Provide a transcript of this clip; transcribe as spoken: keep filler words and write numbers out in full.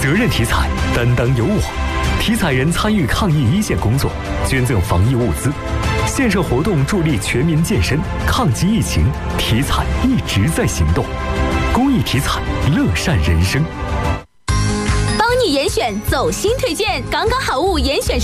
责任体彩，担当有我。体彩人参与抗疫一线工作，捐赠防疫物资，线上活动助力全民健身，抗击疫情。体彩一直在行动，公益体彩，乐善人生。 帮你严选走心推荐，刚刚好物严选。